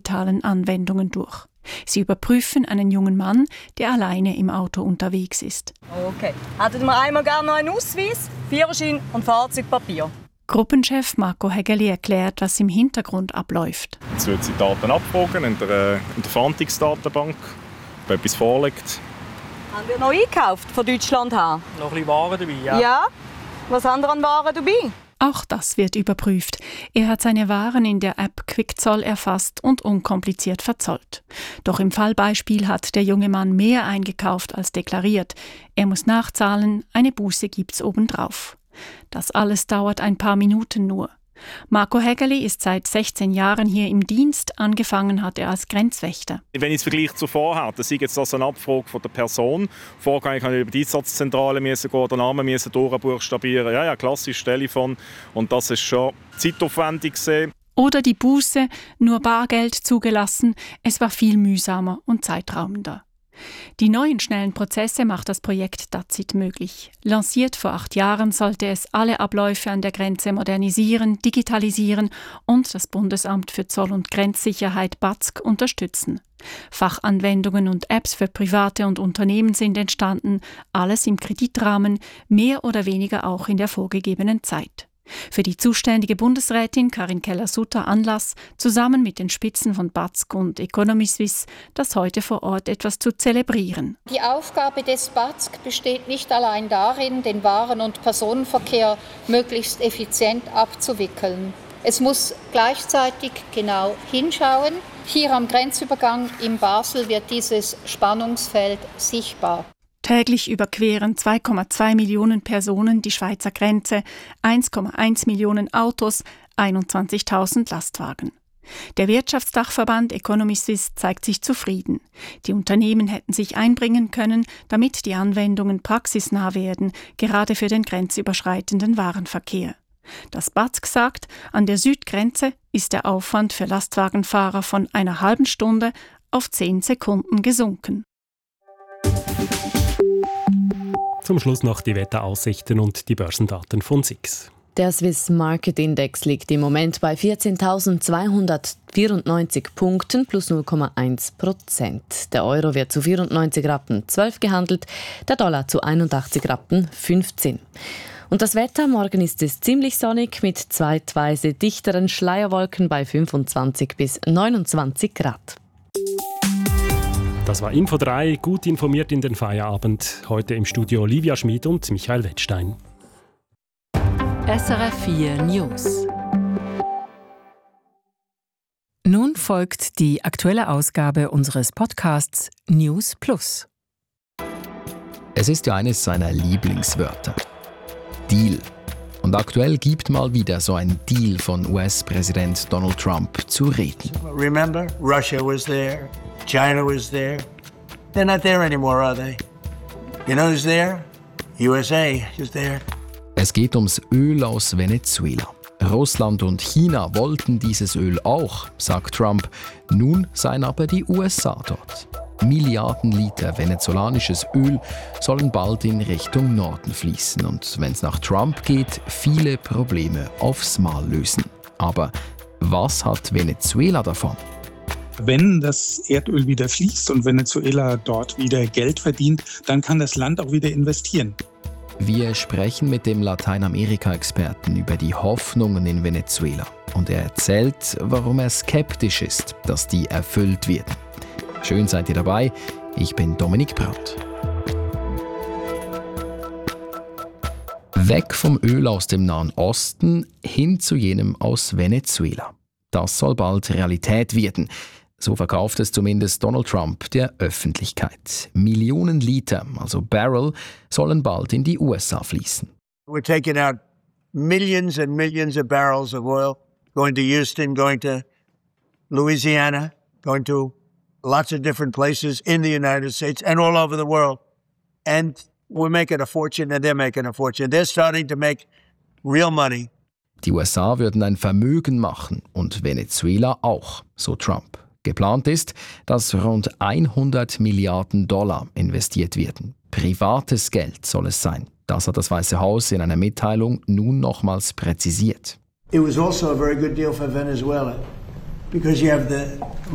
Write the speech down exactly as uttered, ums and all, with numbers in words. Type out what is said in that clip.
digitalen Anwendungen durch. Sie überprüfen einen jungen Mann, der alleine im Auto unterwegs ist. Okay. Hätten wir einmal gerne noch einen Ausweis, Führerschein und Fahrzeugpapier? Gruppenchef Marco Hägeli erklärt, was im Hintergrund abläuft. Jetzt wird sie Daten abfragen in der, in der Fahndungsdatenbank, ob etwas vorliegt. Haben wir noch eingekauft von Deutschland her? Noch ein bisschen Waren dabei, ja. Ja? Was haben wir an Waren dabei? Auch das wird überprüft. Er hat seine Waren in der App Quickzoll erfasst und unkompliziert verzollt. Doch im Fallbeispiel hat der junge Mann mehr eingekauft als deklariert. Er muss nachzahlen, eine Buße gibt's obendrauf. Das alles dauert ein paar Minuten nur. Marco Hägeli ist seit sechzehn Jahren hier im Dienst. Angefangen hat er als Grenzwächter. Wenn ich es vergleiche zu vorher, dann sei jetzt das eine Abfrage von der Person. Vorher kann ich über die Einsatzzentrale gehen, den Namen durchbuchstabieren. Ja, ja, klassisches Telefon. Und das ist schon zeitaufwendig gewesen. Oder die Buße, nur Bargeld zugelassen. Es war viel mühsamer und zeitraubender. Die neuen schnellen Prozesse macht das Projekt Dazit möglich. Lanciert vor acht Jahren sollte es alle Abläufe an der Grenze modernisieren, digitalisieren und das Bundesamt für Zoll- und Grenzsicherheit B A Z G unterstützen. Fachanwendungen und Apps für Private und Unternehmen sind entstanden, alles im Kreditrahmen, mehr oder weniger auch in der vorgegebenen Zeit. Für die zuständige Bundesrätin Karin Keller-Sutter Anlass, zusammen mit den Spitzen von B A Z G und Economy Suisse, das heute vor Ort etwas zu zelebrieren. Die Aufgabe des B A Z G besteht nicht allein darin, den Waren- und Personenverkehr möglichst effizient abzuwickeln. Es muss gleichzeitig genau hinschauen. Hier am Grenzübergang in Basel wird dieses Spannungsfeld sichtbar. Täglich überqueren zwei Komma zwei Millionen Personen die Schweizer Grenze, eins Komma eins Millionen Autos, einundzwanzigtausend Lastwagen. Der Wirtschaftsdachverband Economy Suisse zeigt sich zufrieden. Die Unternehmen hätten sich einbringen können, damit die Anwendungen praxisnah werden, gerade für den grenzüberschreitenden Warenverkehr. Das B A Z G sagt, an der Südgrenze ist der Aufwand für Lastwagenfahrer von einer halben Stunde auf zehn Sekunden gesunken. Zum Schluss noch die Wetteraussichten und die Börsendaten von S I X. Der Swiss Market Index liegt im Moment bei vierzehntausendzweihundertvierundneunzig Punkten plus null Komma eins Prozent. Der Euro wird zu vierundneunzig Rappen zwölf gehandelt, der Dollar zu einundachtzig Rappen fünfzehn. Und das Wetter, morgen ist es ziemlich sonnig mit zeitweise dichteren Schleierwolken bei fünfundzwanzig bis neunundzwanzig Grad. Das war Info drei, gut informiert in den Feierabend. Heute im Studio Olivia Schmid und Michael Wettstein. S R F vier News. Nun folgt die aktuelle Ausgabe unseres Podcasts News Plus. Es ist ja eines seiner Lieblingswörter. Deal. Und aktuell gibt mal wieder so ein Deal von U S-Präsident Donald Trump zu reden. Remember, Russia was there, China was there. They're not there anymore, are they? You know who's there? U S A is there. Es geht ums Öl aus Venezuela. Russland und China wollten dieses Öl auch, sagt Trump. Nun seien aber die U S A dort. Milliarden Liter venezolanisches Öl sollen bald in Richtung Norden fließen und, wenn es nach Trump geht, viele Probleme aufs Mal lösen. Aber was hat Venezuela davon? Wenn das Erdöl wieder fließt und Venezuela dort wieder Geld verdient, dann kann das Land auch wieder investieren. Wir sprechen mit dem Lateinamerika-Experten über die Hoffnungen in Venezuela. Und er erzählt, warum er skeptisch ist, dass die erfüllt werden. Schön seid ihr dabei. Ich bin Dominik Brandt. Weg vom Öl aus dem Nahen Osten hin zu jenem aus Venezuela. Das soll bald Realität werden. So verkauft es zumindest Donald Trump der Öffentlichkeit. Millionen Liter, also Barrel, sollen bald in die U S A fließen. We're taking out millions and millions of barrels of oil, going to Houston, going to Louisiana, going to lots of different places in the United States and all over the world. And we're making a fortune and they're making a fortune. They're starting to make real money. Die U S A würden ein Vermögen machen und Venezuela auch, so Trump. Geplant ist, dass rund hundert Milliarden Dollar investiert werden. Privates Geld soll es sein. Das hat das Weiße Haus in einer Mitteilung nun nochmals präzisiert. It was also a very good deal for Venezuela because you have the